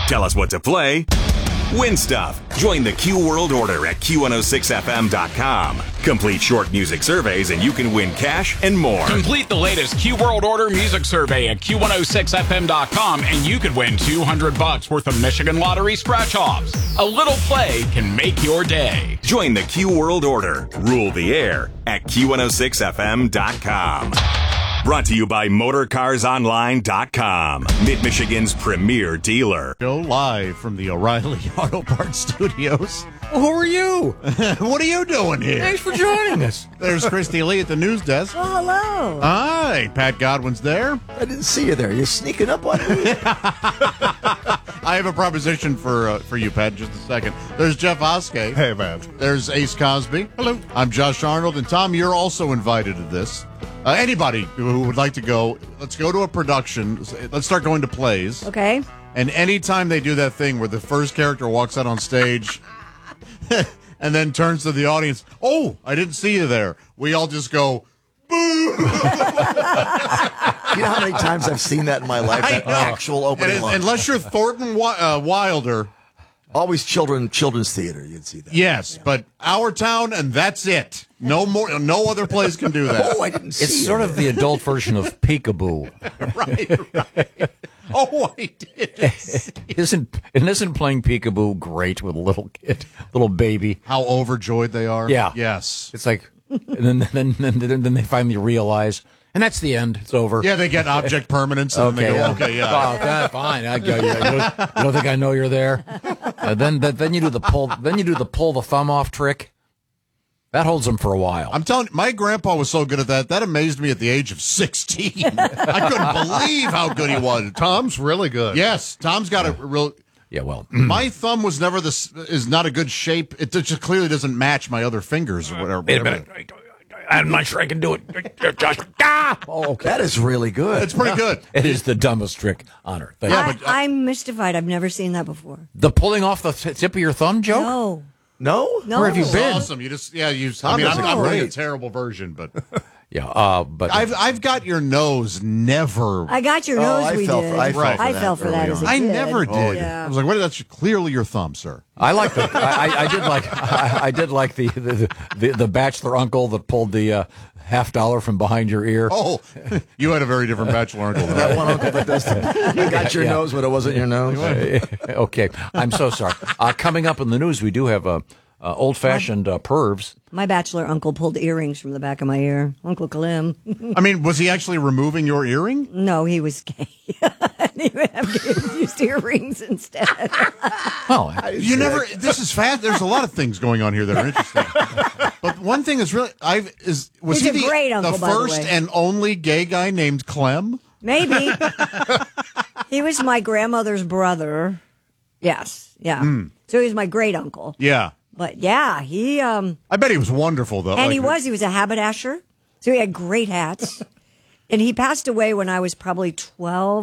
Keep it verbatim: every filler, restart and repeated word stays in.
Tell us what to play. Win stuff. Join the Q World Order at Q one oh six F M dot com. Complete short music surveys and you can win cash and more. Complete the latest Q World Order music survey at Q one oh six F M dot com and you could win two hundred bucks worth of Michigan Lottery scratch-offs. A little play can make your day. Join the Q World Order. Rule the air at Q one oh six F M dot com. Brought to you by Motor Cars Online dot com, Mid-Michigan's premier dealer. Go live from the O'Reilly Auto Parts Studios. Well, who are you? What are you doing here? Thanks for joining us. There's Christy Lee at the news desk. Oh, hello. Hi, Pat Godwin's there. I didn't see you there. You're sneaking up on me. I have a proposition for uh, for you, Pat, in just a second. There's Jeff Oskey. Hey, man. There's Ace Cosby. Hello. I'm Josh Arnold. And Tom, you're also invited to this. Uh, anybody who would like to go, let's go to a production. Let's start going to plays. Okay. And anytime they do that thing where the first character walks out on stage and then turns to the audience, oh, I didn't see you there. We all just go, boo. You know how many times I've seen that in my life? That actual opening And line. unless you're Thornton Wi- uh, Wilder. Always children, children's theater. You'd see that. Yes, but Our Town, and that's it. No more. No other place can do that. Oh, I didn't see It's you sort there. of the adult version of Peekaboo. right, right. Oh, I did. Isn't and isn't playing Peekaboo great with a little kid, little baby? How overjoyed they are. Yeah. Yes. It's like, and then then then, then, then they finally realize, and that's the end. It's over. Yeah, they get object permanence, and Okay. then they go, yeah. okay, yeah. Oh, okay, fine. I go. Yeah, you, don't, you don't think I know you're there? Uh, then then then you do the pull. Then you do the pull the thumb off trick. That holds them for a while. I'm telling you, my grandpa was so good at that. That amazed me at the age of sixteen. I couldn't believe how good he was. Tom's really good. Yes, Tom's got a real. yeah. Well, My thumb was never this is not a good shape. It just clearly doesn't match my other fingers or whatever. wait a minute. I'm not sure I can do it. Josh. Ah! Oh, okay. That is really good. It's pretty good. It is the dumbest trick on earth. Yeah, I, but, uh, I'm mystified. I've never seen that before. The pulling off the th- tip of your thumb joke? No. no? No. Where have you It's been? awesome. You just yeah. You. I Tom mean, does I'm, it I'm really a great. terrible version, but Yeah, uh, but I've I've got your nose never. I got your Oh, nose. I we fell did. for- I fell Right. for I that fell for that early as a on. I kid. never did. Oh, yeah. I was like, what? That's clearly your thumb, sir. I like the I, I- I did like I, I did like the the, the the bachelor uncle that pulled the uh, half dollar from behind your ear. Oh, you had a very different bachelor uncle than That I. one uncle that does the, you got your Yeah. nose, but it wasn't your nose. Okay, I'm so sorry. Uh, coming up in the news, we do have a. Uh, old-fashioned uh, pervs. My bachelor uncle pulled earrings from the back of my ear. Uncle Kalim. I mean, was he actually removing your earring? No, he was gay. And he would have used earrings instead. Well, You never. This is fast. There's a lot of things going on here that are interesting. But one thing is really, I've is was He's he a the, great uncle, the by the first way. and only gay guy named Clem? Maybe. He was my grandmother's brother. Yes. Yeah. So he was my great uncle. Yeah, But yeah, he um I bet he was wonderful though. and Like, he was he was a haberdasher. So he had great hats. And he passed away when I was probably twelve.